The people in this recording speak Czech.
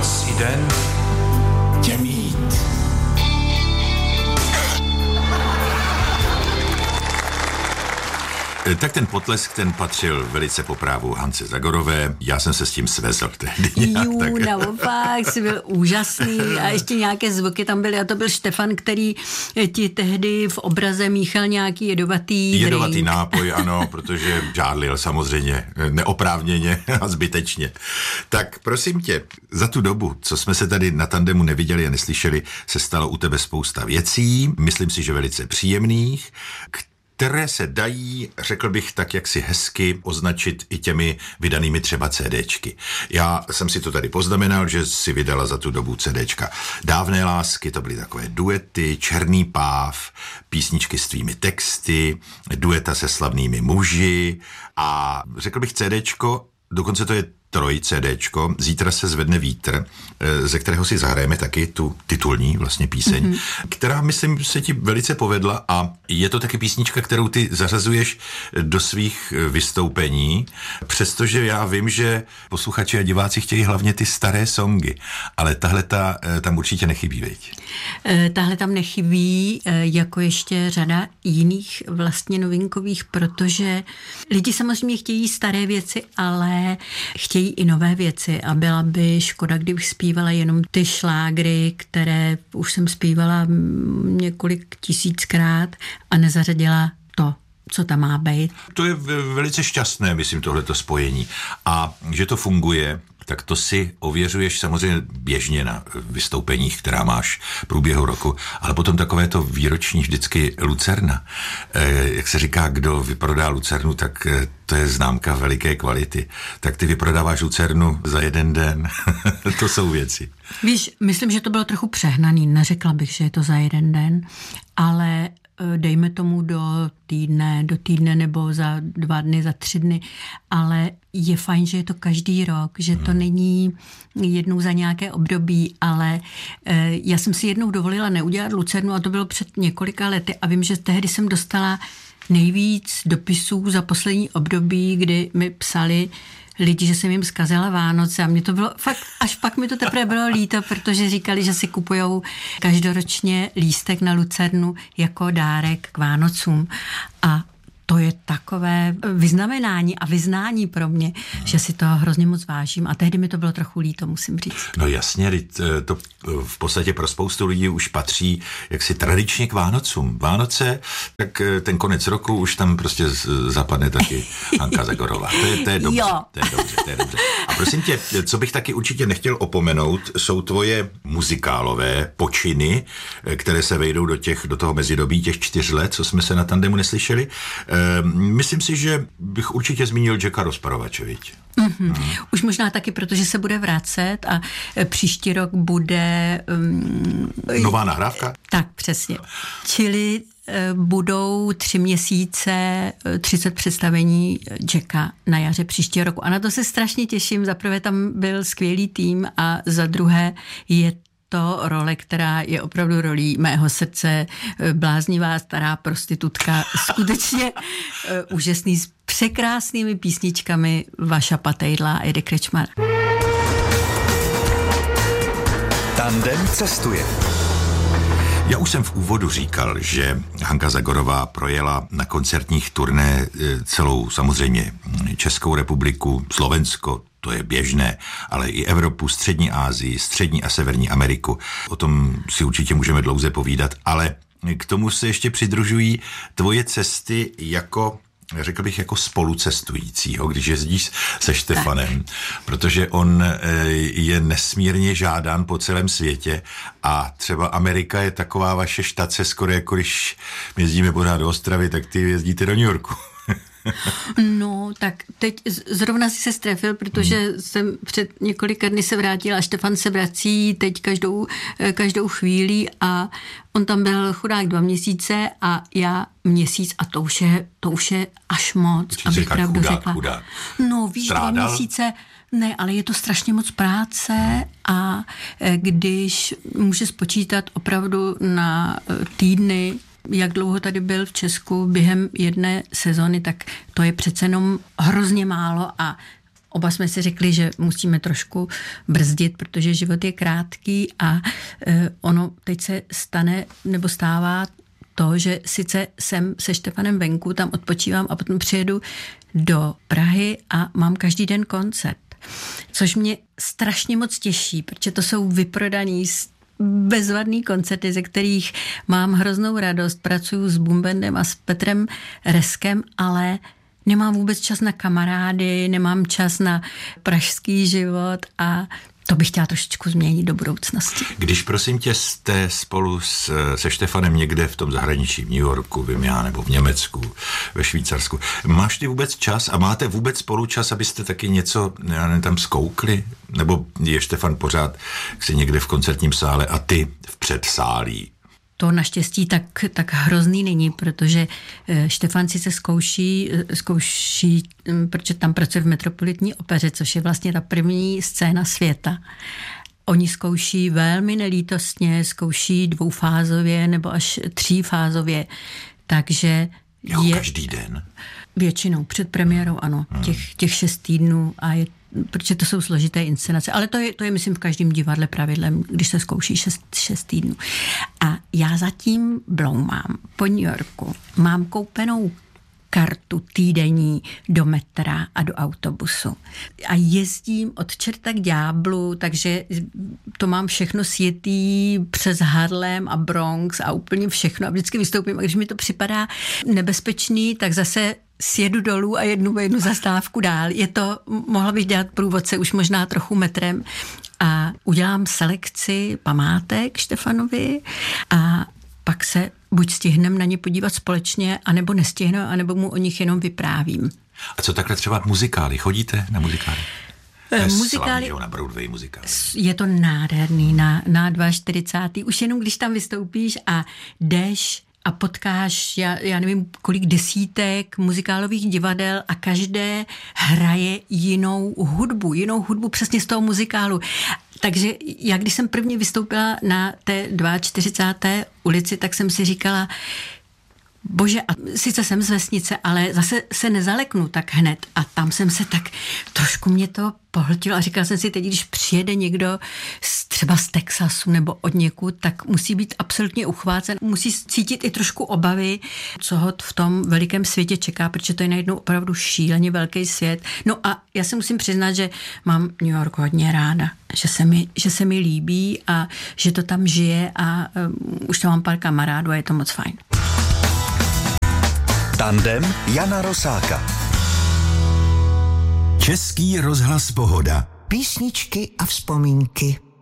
noc i den tě mít. Tak ten potlesk, ten patřil velice po právu Hance Zagorové. Já jsem se s tím svezl tehdy nějak. Naopak, jsi byl úžasný a ještě nějaké zvuky tam byly a to byl Štefan, který ti tehdy v obraze míchal nějaký jedovatý drink. Nápoj, ano, protože žádlil samozřejmě neoprávněně a zbytečně. Tak prosím tě, za tu dobu, co jsme se tady na tandemu neviděli a neslyšeli, se stalo u tebe spousta věcí, myslím si, že velice příjemných, které se dají, řekl bych tak, jak si hezky označit i těmi vydanými třeba CDčky. Já jsem si to tady poznamenal, že si vydala za tu dobu CDčka Dávné lásky, to byly takové duety, Černý páv, písničky s tvými texty, dueta se slavnými muži a řekl bych CDčko, dokonce to je 3 CDčko, Zítra se zvedne vítr, ze kterého si zahrajeme taky tu titulní vlastně píseň, která, myslím, se ti velice povedla a je to taky písnička, kterou ty zařazuješ do svých vystoupení, přestože já vím, že posluchači a diváci chtějí hlavně ty staré songy, ale tahle tam určitě nechybí, viď? Tahle tam nechybí, jako ještě řada jiných vlastně novinkových, protože lidi samozřejmě chtějí staré věci, ale chtějí i nové věci a byla by škoda, kdybych zpívala jenom ty šlágry, které už jsem zpívala několik tisíckrát a nezařadila to, co tam má být. To je velice šťastné, myslím, tohleto spojení. A že to funguje, tak to si ověřuješ samozřejmě běžně na vystoupeních, která máš v průběhu roku, ale potom takové to výroční vždycky lucerna. Jak se říká, kdo vyprodá lucernu, tak to je známka veliké kvality. Tak ty vyprodáváš lucernu za jeden den. To jsou věci. Víš, myslím, že to bylo trochu přehnaný. Neřekla bych, že je to za jeden den, ale dejme tomu do týdne nebo za 2 dny, za 3 dny, ale je fajn, že je to každý rok, že to není jednou za nějaké období, ale já jsem si jednou dovolila neudělat lucernu a to bylo před několika lety a vím, že tehdy jsem dostala nejvíc dopisů za poslední období, kdy mi psali lidi, že jsem jim zkazila Vánoce a mě to bylo fakt, až pak mi to teprve bylo líto, protože říkali, že si kupujou každoročně lístek na lucernu jako dárek k Vánocům a to je takové vyznamenání a vyznání pro mě, že si to hrozně moc vážím a tehdy mi to bylo trochu líto, musím říct. No jasně, to v podstatě pro spoustu lidí už patří jaksi tradičně k Vánocům. Vánoce, tak ten konec roku už tam prostě zapadne taky Hanka Zagorová. To je dobře, to je dobře. A prosím tě, co bych taky určitě nechtěl opomenout, jsou tvoje muzikálové počiny, které se vejdou do toho mezidobí těch 4 let, co jsme se na tandemu neslyšeli. Myslím si, že bych určitě zmínil Jacka Rozparovače, viď? Už možná taky, protože se bude vracet a příští rok bude... nová nahrávka? Tak, přesně. Čili budou 3 měsíce, 30 představení Jacka na jaře příštího roku. A na to se strašně těším. Za prvé tam byl skvělý tým a za druhé je to role, která je opravdu rolí mého srdce, bláznivá stará prostitutka, skutečně úžasný s překrásnými písničkami Vaša Patejdla a Edy Krečmar. Tandem cestuje. Já už jsem v úvodu říkal, že Hanka Zagorová projela na koncertních turné celou samozřejmě Českou republiku, Slovensko, to je běžné, ale i Evropu, Střední Asii, Střední a Severní Ameriku. O tom si určitě můžeme dlouze povídat, ale k tomu se ještě přidružují tvoje cesty jako, řekl bych, jako spolucestujícího, když jezdíš se Štefanem, protože on je nesmírně žádán po celém světě a třeba Amerika je taková vaše štace, skoro jako když jezdíme pořád do Ostravy, tak ty jezdíte do New Yorku. No, tak teď zrovna si se strefil, protože jsem před několika dny se vrátila a Štefan se vrací teď každou chvíli a on tam byl chudák 2 měsíce a já měsíc a to už je až moc, abych pravdu řekla. Chudák. No, víš, strádal? 2 měsíce, ne, ale je to strašně moc práce a když může spočítat opravdu na týdny, jak dlouho tady byl v Česku během jedné sezony, tak to je přece jenom hrozně málo a Oba jsme si řekli, že musíme trošku brzdit, protože život je krátký a ono teď se stává to, že sice jsem se Štefanem venku, tam odpočívám a potom přijedu do Prahy a mám každý den koncert. Což mě strašně moc těší, protože to jsou vyprodaný bezvadný koncerty, ze kterých mám hroznou radost. Pracuju s Bumbendem a s Petrem Reskem, ale nemám vůbec čas na kamarády, nemám čas na pražský život a to bych chtěla trošičku změnit do budoucnosti. Když prosím tě jste spolu se Štefanem někde v tom zahraničí, v New Yorku, vím já, nebo v Německu, ve Švýcarsku, máš ty vůbec čas a máte vůbec spolu čas, abyste taky něco tam zkoukli? Nebo je Štefan pořád si někde v koncertním sále a ty v předsálí? To naštěstí tak hrozný není, protože Štefan sice zkouší, protože tam pracuje v Metropolitní opeře, což je vlastně ta první scéna světa. Oni zkouší velmi nelítostně, zkouší dvoufázově nebo až třífázově, takže každý den? Většinou, před premiérou, ano, těch 6 týdnů a protože to jsou složité inscenace, ale to je myslím v každém divadle pravidlem, když se zkouší 6 týdnů. A já zatím bloumám po New Yorku, mám koupenou kartu týdenní do metra a do autobusu. A jezdím od čerta k ďáblu, takže to mám všechno sjetý přes Harlem a Bronx a úplně všechno a vždycky vystoupím. A když mi to připadá nebezpečný, tak zase sjedu dolů a jednu zastávku dál. Mohla bych dělat průvodce už možná trochu metrem a udělám selekci památek Štefanovi a pak se buď stihneme na ně podívat společně, anebo nestihneme, anebo mu o nich jenom vyprávím. A co takhle třeba muzikály? Chodíte na muzikály? Muzikály, na Broadway muzikály. Je to nádherný na 42. Už jenom když tam vystoupíš a jdeš a potkáš, já nevím, kolik desítek muzikálových divadel a každé hraje jinou hudbu přesně z toho muzikálu. Takže já, když jsem prvně vystoupila na té 42. ulici, tak jsem si říkala, bože, a sice jsem z vesnice, ale zase se nezaleknu tak hned. A tam jsem se tak, trošku mě to pohltilo a říkala jsem si, teď, když přijede někdo třeba z Texasu nebo od někud, tak musí být absolutně uchvácen, musí cítit i trošku obavy, co ho v tom velikém světě čeká, protože to je najednou opravdu šíleně velký svět. No a já si musím přiznat, že mám New York hodně ráda, že se mi líbí a že to tam žije a už tam mám pár kamarádů a je to moc fajn. Tandem Jana Rosáka. Český rozhlas Pohoda. Písničky a vzpomínky.